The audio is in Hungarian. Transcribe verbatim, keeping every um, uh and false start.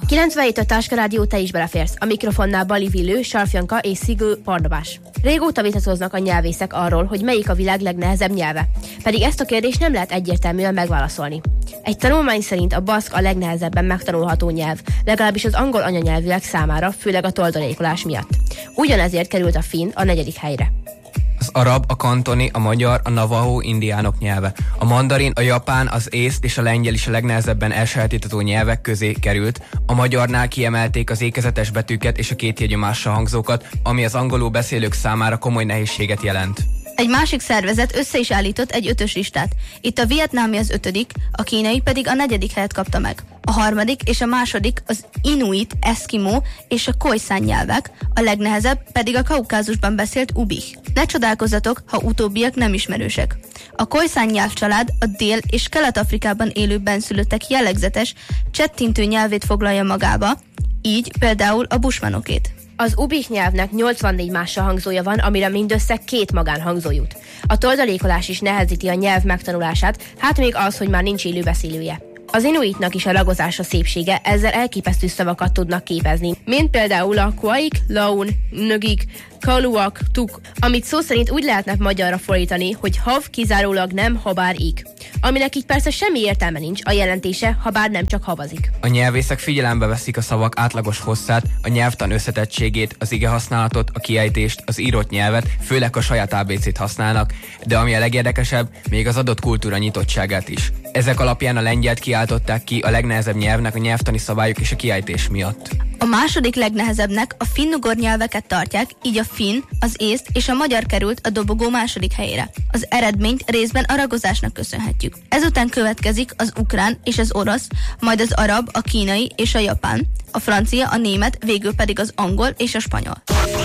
kilencvenhét a Táska Rádió, te is beleférsz. A mikrofonnál Bali Villő, Sarfjanka és Szigő Barnabás. Régóta vitatkoznak a nyelvészek arról, hogy melyik a világ legnehezebb nyelve. Pedig ezt a kérdést nem lehet egyértelműen megválaszolni. Egy tanulmány szerint a baszk a legnehezebben megtanulható nyelv, legalábbis az angol anyanyelvűek számára, főleg a toldalékolás miatt. Ugyanezért került a finn a negyedik helyre. Az arab, a kantoni, a magyar, a navajo indiánok nyelve. A mandarin, a japán, az észt és a lengyel is a legnehezebben elsajátítható nyelvek közé került. A magyarnál kiemelték az ékezetes betűket és a kétjegyű mással hangzókat, ami az angolul beszélők számára komoly nehézséget jelent. Egy másik szervezet össze is állított egy ötös listát. Itt a vietnámi az ötödik, a kínai pedig a negyedik helyet kapta meg. A harmadik és a második az inuit, eszkimó és a khoisan nyelvek, a legnehezebb pedig a Kaukázusban beszélt ubih. Ne csodálkozzatok, ha utóbbiak nem ismerősek. A khoisan nyelvcsalád a Dél- és Kelet-Afrikában élő benszülöttek jellegzetes, csettintő nyelvét foglalja magába, így például a bushmanokét. Az ubih nyelvnek nyolcvannégy mással hangzója van, amire mindössze két magánhangzó jut. A toldalékolás is nehezíti a nyelv megtanulását, hát még az, hogy már nincs élő beszélője. Az inuitnak is a ragozás a szépsége, ezzel elképesztő szavakat tudnak képezni, mint például a kuaik, laun, nögik, kaluak, tuk, amit szó szerint úgy lehetne magyarra fordítani, hogy hav kizárólag nem, habár ik. Aminek így persze semmi értelme nincs, a jelentése, habár nem csak havazik. A nyelvészek figyelembe veszik a szavak átlagos hosszát, a nyelvtan összetettségét, az igehasználatot, a kiejtést, az írott nyelvet, főleg a saját á bé cét használnak, de ami a legérdekesebb, még az adott kultúra nyitottságát is. Ezek alapján a lengyelt kiáltották ki a legnehezebb nyelvnek a nyelvtani szabályok és a kiejtés miatt. A második legnehezebbnek a finnugor nyelveket tartják, így a finn, az észt és a magyar került a dobogó második helyére. Az eredményt részben a ragozásnak köszönhetjük. Ezután következik az ukrán és az orosz, majd az arab, a kínai és a japán, a francia, a német, végül pedig az angol és a spanyol.